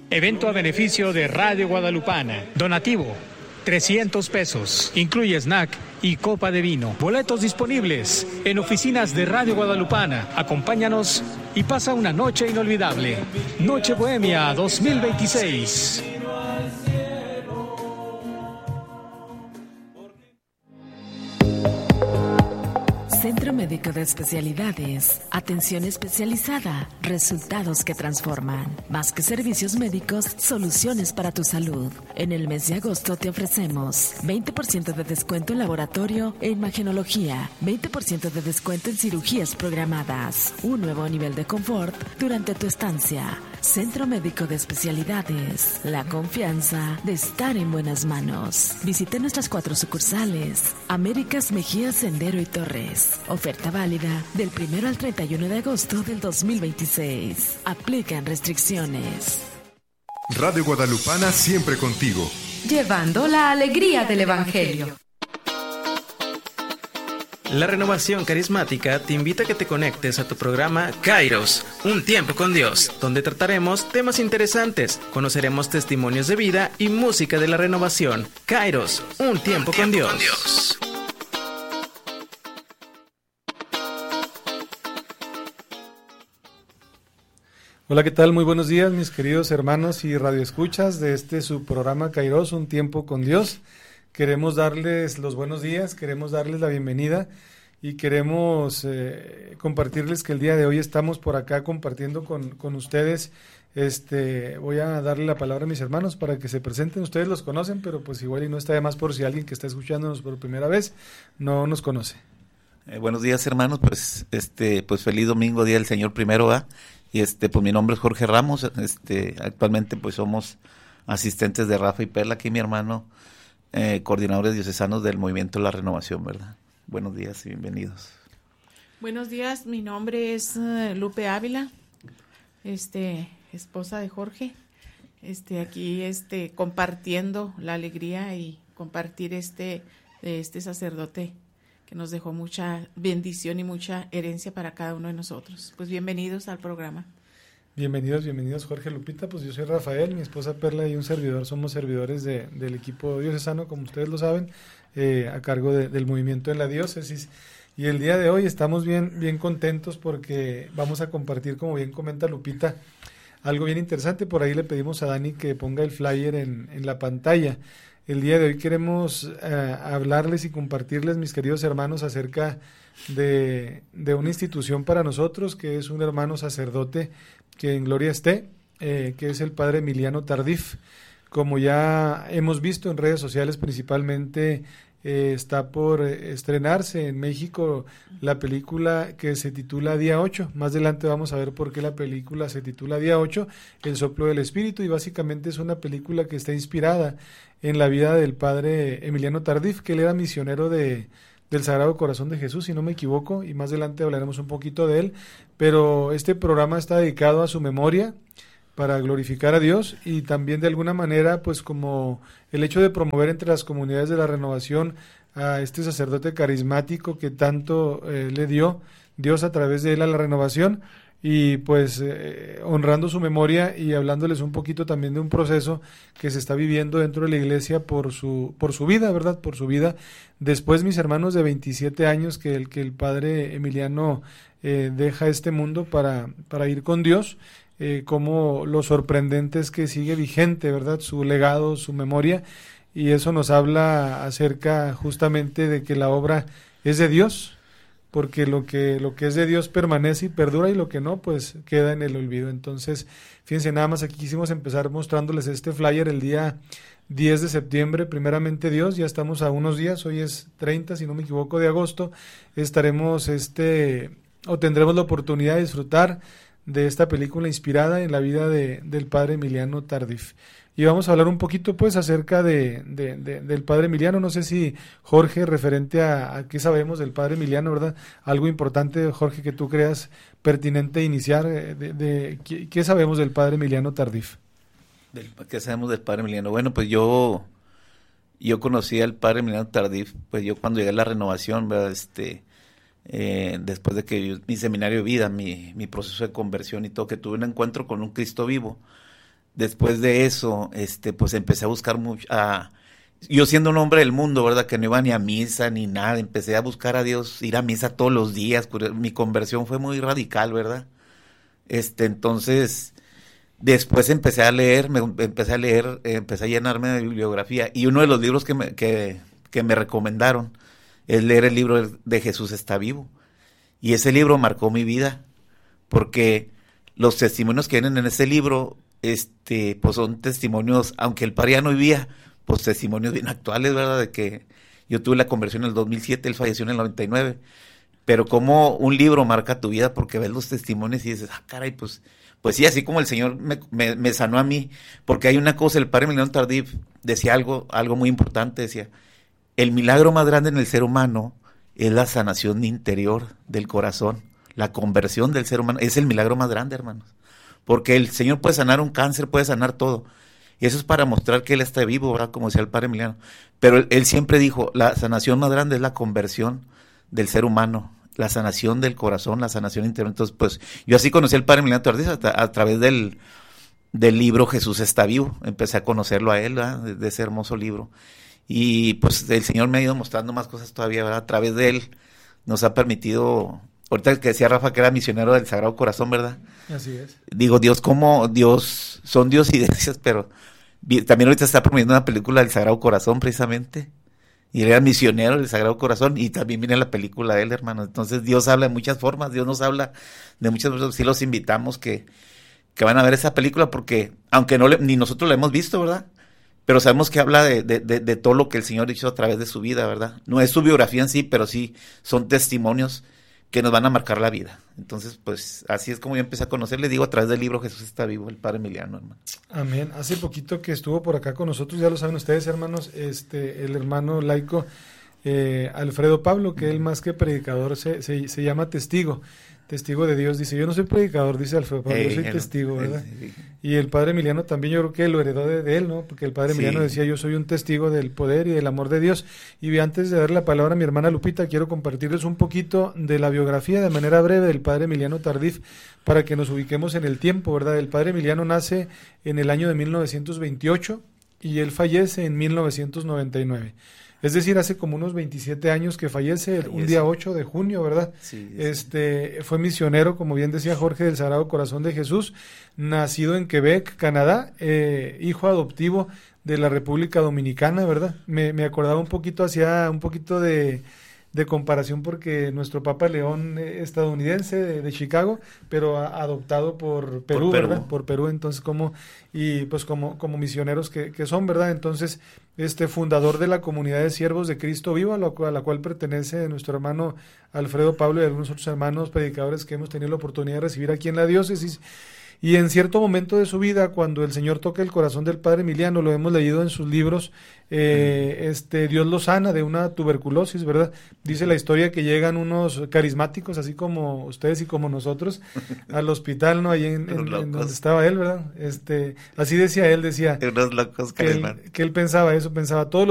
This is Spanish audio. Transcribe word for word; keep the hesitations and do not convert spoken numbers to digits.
Evento a beneficio de Radio Guadalupana. Donativo, trescientos pesos. Incluye snack y copa de vino. Boletos disponibles en oficinas de Radio Guadalupana. Acompáñanos y pasa una noche inolvidable. Noche Bohemia dos mil veintiséis. Centro Médico de Especialidades. Atención especializada. Resultados que transforman. Más que servicios médicos, soluciones para tu salud. En el mes de agosto te ofrecemos veinte por ciento de descuento en laboratorio e imagenología, veinte por ciento de descuento en cirugías programadas, un nuevo nivel de confort durante tu estancia. Centro Médico de Especialidades. La confianza de estar en buenas manos. Visite nuestras cuatro sucursales. Américas, Mejía, Sendero y Torres. Oferta válida del primero al treinta y uno de agosto del dos mil veintiséis. Aplican restricciones. Radio Guadalupana siempre contigo. Llevando la alegría del Evangelio. La Renovación Carismática te invita a que te conectes a tu programa Kairos, Un Tiempo con Dios, donde trataremos temas interesantes, conoceremos testimonios de vida y música de la renovación. Kairos, Un Tiempo, Un tiempo con, Dios. con Dios. Hola, ¿qué tal? Muy buenos días, mis queridos hermanos y radioescuchas de este su programa Kairos, Un Tiempo con Dios. Queremos darles los buenos días, queremos darles la bienvenida y queremos eh, compartirles que el día de hoy estamos por acá compartiendo con, con ustedes. Este, voy a darle la palabra a mis hermanos para que se presenten. Ustedes los conocen, pero pues igual y no está de más por si alguien que está escuchándonos por primera vez no nos conoce. Eh, buenos días, hermanos, pues este pues feliz domingo, Día del Señor primero, ¿va? Y este pues mi nombre es Jorge Ramos, este actualmente pues somos asistentes de Rafa y Perla, aquí mi hermano, eh, coordinadores diocesanos del Movimiento de la Renovación, ¿verdad? Buenos días y bienvenidos. Buenos días, mi nombre es uh, Lupe Ávila, este esposa de Jorge, este aquí este compartiendo la alegría y compartir este de este sacerdote que nos dejó mucha bendición y mucha herencia para cada uno de nosotros. Pues bienvenidos al programa. Bienvenidos, bienvenidos Jorge, Lupita. Pues yo soy Rafael, mi esposa Perla y un servidor, somos servidores de, del equipo diocesano, como ustedes lo saben, eh, a cargo de, del movimiento de la diócesis. Y el día de hoy estamos bien, bien contentos porque vamos a compartir, como bien comenta Lupita, algo bien interesante. Por ahí le pedimos a Dani que ponga el flyer en, en la pantalla. El día de hoy queremos eh, hablarles y compartirles, mis queridos hermanos, acerca de, de una institución para nosotros, que es un hermano sacerdote que en gloria esté, eh, que es el padre Emiliano Tardif. Como ya hemos visto en redes sociales principalmente, eh, está por estrenarse en México la película que se titula Día ocho. Más adelante vamos a ver por qué la película se titula Día ocho, El Soplo del Espíritu, y básicamente es una película que está inspirada en la vida del padre Emiliano Tardif, que él era misionero de, del Sagrado Corazón de Jesús, si no me equivoco, y más adelante hablaremos un poquito de él, pero este programa está dedicado a su memoria, para glorificar a Dios y también de alguna manera pues como el hecho de promover entre las comunidades de la renovación a este sacerdote carismático que tanto eh, le dio Dios a través de él a la renovación, y pues eh, honrando su memoria y hablándoles un poquito también de un proceso que se está viviendo dentro de la iglesia por su por su vida, ¿verdad? Por su vida. Después, mis hermanos, de veintisiete años que el, que el padre Emiliano eh, deja este mundo para, para ir con Dios, Eh, como lo sorprendente es que sigue vigente, ¿verdad? Su legado, su memoria, y eso nos habla acerca justamente de que la obra es de Dios, porque lo que lo que es de Dios permanece y perdura, y lo que no, pues queda en el olvido. Entonces, fíjense, nada más aquí quisimos empezar mostrándoles este flyer el día diez de septiembre, primeramente Dios, ya estamos a unos días, hoy es treinta, si no me equivoco, de agosto, estaremos este, o tendremos la oportunidad de disfrutar de esta película inspirada en la vida de, del padre Emiliano Tardif. Y vamos a hablar un poquito pues acerca de, de, de, del padre Emiliano. No sé si Jorge, referente a, a qué sabemos del padre Emiliano, ¿verdad? Algo importante, Jorge, que tú creas pertinente iniciar, de, de, de ¿qué, qué sabemos del padre Emiliano Tardif? Del, ¿Qué sabemos del padre Emiliano? Bueno, pues yo, yo conocí al padre Emiliano Tardif, pues yo cuando llegué a la renovación, ¿verdad? Este... Eh, después de que mi seminario de vida, mi, mi proceso de conversión y todo, que tuve un encuentro con un Cristo vivo, después de eso, este, pues empecé a buscar mucho, a, yo siendo un hombre del mundo, ¿verdad? Que no iba ni a misa ni nada, empecé a buscar a Dios, ir a misa todos los días, mi conversión fue muy radical, ¿verdad? Este, entonces, después empecé a leer, me empecé a leer, eh, empecé a llenarme de bibliografía, y uno de los libros que me, que, que me recomendaron es leer el libro de Jesús está vivo, y ese libro marcó mi vida, porque los testimonios que vienen en ese libro, este, pues son testimonios, aunque el padre ya no vivía, pues testimonios bien actuales, ¿verdad? De que yo tuve la conversión en el dos mil siete, él falleció en el noventa y nueve, pero como un libro marca tu vida, porque ves los testimonios y dices, ah, caray, pues, pues sí, así como el Señor me, me, me sanó a mí, porque hay una cosa, el padre Emiliano Tardif decía algo, algo muy importante, decía, el milagro más grande en el ser humano es la sanación interior del corazón, la conversión del ser humano, es el milagro más grande, hermanos, porque el Señor puede sanar un cáncer, puede sanar todo, y eso es para mostrar que Él está vivo, ¿verdad? Como decía el padre Emiliano, pero él, él siempre dijo, la sanación más grande es la conversión del ser humano, la sanación del corazón, la sanación interior. Entonces, pues, yo así conocí al padre Emiliano Tardif a, a través del, del libro Jesús está vivo, empecé a conocerlo a él, ¿verdad? De, de ese hermoso libro, y pues el Señor me ha ido mostrando más cosas todavía, ¿verdad? A través de él nos ha permitido, ahorita que decía Rafa que era misionero del Sagrado Corazón, ¿verdad? Así es. Digo, Dios como, Dios, son diosidencias, pero también ahorita está promoviendo una película del Sagrado Corazón, precisamente, y él era misionero del Sagrado Corazón, y también viene la película de él, hermano. Entonces Dios habla de muchas formas, Dios nos habla de muchas formas. Sí los invitamos que, que van a ver esa película, porque aunque no le, ni nosotros la hemos visto, ¿verdad? Pero sabemos que habla de, de, de, de todo lo que el Señor hizo a través de su vida, ¿verdad? No es su biografía en sí, pero sí son testimonios que nos van a marcar la vida. Entonces, pues, así es como yo empecé a conocerle, digo, a través del libro Jesús está vivo, el padre Emiliano, hermano. Amén. Hace poquito que estuvo por acá con nosotros, ya lo saben ustedes, hermanos, este, el hermano laico eh, Alfredo Pablo, que él más que predicador se, se, se llama testigo, testigo de Dios. Dice, yo no soy predicador, dice Alfredo Pablo, hey, yo soy hello. testigo, ¿verdad? Hey, hey. Y el padre Emiliano también, yo creo que lo heredó de, de él, ¿no? Porque el padre sí. Emiliano decía, yo soy un testigo del poder y del amor de Dios. Y antes de dar la palabra a mi hermana Lupita, quiero compartirles un poquito de la biografía de manera breve del padre Emiliano Tardif, para que nos ubiquemos en el tiempo, ¿verdad? El padre Emiliano nace en el año de mil novecientos veintiocho y él fallece en mil novecientos noventa y nueve. Es decir, hace como unos veintisiete años que fallece, fallece. un día ocho de junio, ¿verdad? Sí, sí. Este, fue misionero, como bien decía Jorge, del Sagrado Corazón de Jesús, nacido en Quebec, Canadá, eh, hijo adoptivo de la República Dominicana, ¿verdad? Me, me acordaba un poquito, hacía un poquito de, de comparación, porque nuestro Papa León eh, estadounidense de, de Chicago, pero a, adoptado por Perú, por Perú, ¿verdad? Por Perú, entonces como, y pues como, como misioneros que, que son, ¿verdad? Entonces, este fundador de la comunidad de siervos de Cristo Vivo, a la, a la cual pertenece nuestro hermano Alfredo Pablo y algunos otros hermanos predicadores que hemos tenido la oportunidad de recibir aquí en la diócesis. Y en cierto momento de su vida, cuando el Señor toca el corazón del padre Emiliano, lo hemos leído en sus libros, eh, este Dios lo sana de una tuberculosis, ¿verdad? Dice la historia que llegan unos carismáticos, así como ustedes y como nosotros, al hospital, ¿no? Ahí en, en, en donde estaba él, ¿verdad? Este, así decía él, decía unos locos que, él, que él pensaba eso, pensaba todos los